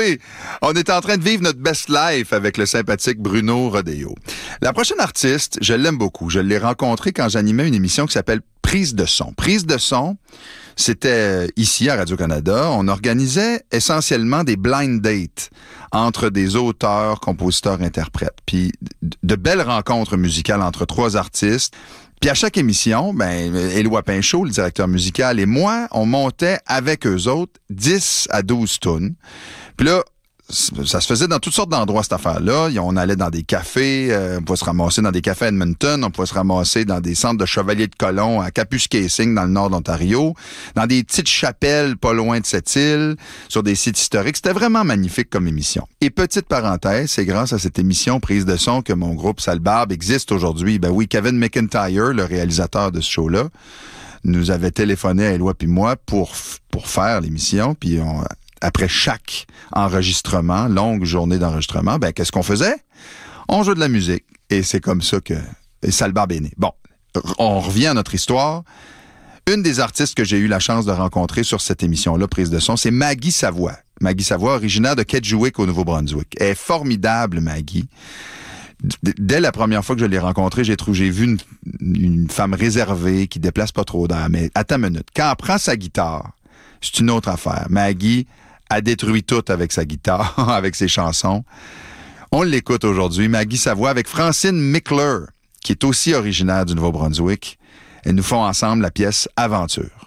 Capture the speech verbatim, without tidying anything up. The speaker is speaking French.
oui, on est en train de vivre notre best life avec le sympathique Bruno Rodeo. La prochaine artiste, je l'aime beaucoup. Je l'ai rencontrée quand j'animais une émission qui s'appelle Prise de son. Prise de son, c'était ici à Radio-Canada. On organisait essentiellement des blind dates entre des auteurs, compositeurs, interprètes. Puis de belles rencontres musicales entre trois artistes. Puis à chaque émission, ben, Éloi Pinchot, le directeur musical, et moi, on montait avec eux autres dix à douze tunes. Puis là, ça se faisait dans toutes sortes d'endroits, cette affaire-là. On allait dans des cafés, euh, on pouvait se ramasser dans des cafés à Edmonton, on pouvait se ramasser dans des centres de Chevalier de Colomb à Kapuskasing, dans le nord d'Ontario, dans des petites chapelles pas loin de cette île, sur des sites historiques. C'était vraiment magnifique comme émission. Et petite parenthèse, c'est grâce à cette émission Prise de son que mon groupe Salbarbe existe aujourd'hui. Ben oui, Kevin McIntyre, le réalisateur de ce show-là, nous avait téléphoné à Éloi puis moi pour, pour faire l'émission, puis on... Après chaque enregistrement, longue journée d'enregistrement, ben qu'est-ce qu'on faisait? On jouait de la musique. Et c'est comme ça que Salbarbe est né. Bon, on revient à notre histoire. Une des artistes que j'ai eu la chance de rencontrer sur cette émission-là, Prise de son, c'est Maggie Savoie. Maggie Savoie, originaire de Kedgewick au Nouveau-Brunswick. Elle est formidable, Maggie. Dès la première fois que je l'ai rencontrée, j'ai trouvé, j'ai vu une, une femme réservée qui déplace pas trop d'air. Mais attends une minute. Quand elle prend sa guitare, c'est une autre affaire. Maggie a détruit tout avec sa guitare, avec ses chansons. On l'écoute aujourd'hui, Maggie Savoie, avec Francine Mickler, qui est aussi originaire du Nouveau-Brunswick. Elles nous font ensemble la pièce Aventure.